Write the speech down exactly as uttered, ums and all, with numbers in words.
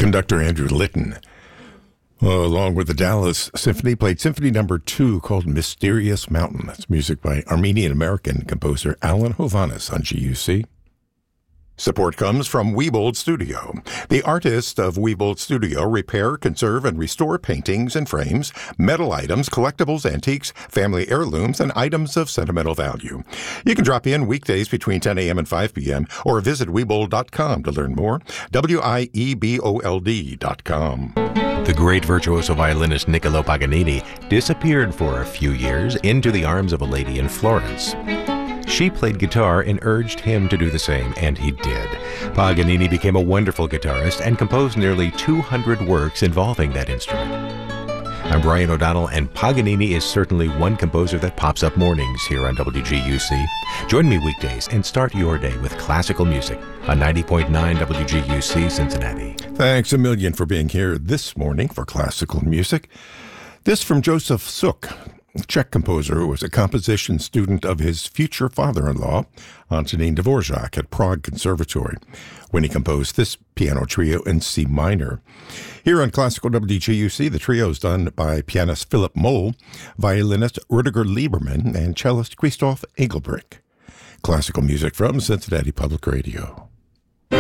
Conductor Andrew Litton, uh, along with the Dallas Symphony, played Symphony Number Two called "Mysterious Mountain." That's music by Armenian-American composer Alan Hovhannes on G U C. Support comes from Wiebold Studio. The artists of Wiebold Studio repair, conserve, and restore paintings and frames, metal items, collectibles, antiques, family heirlooms, and items of sentimental value. You can drop in weekdays between ten a.m. and five p.m. or visit Wiebold dot com to learn more. W I E B O L D dot com. The great virtuoso violinist Niccolo Paganini disappeared for a few years into the arms of a lady in Florence. She played guitar and urged him to do the same, and he did. Paganini became a wonderful guitarist and composed nearly two hundred works involving that instrument. I'm Brian O'Donnell, and Paganini is certainly one composer that pops up mornings here on W G U C. Join me weekdays and start your day with classical music on ninety point nine W G U C Cincinnati. Thanks a million for being here this morning for classical music. This from Joseph Suk, a Czech composer who was a composition student of his future father-in-law, Antonín Dvorak, at Prague Conservatory, when he composed this piano trio in C minor. Here on Classical W G U C, the trio is done by pianist Philip Moll, violinist Rudiger Lieberman, and cellist Christoph Engelbrich. Classical music from Cincinnati Public Radio.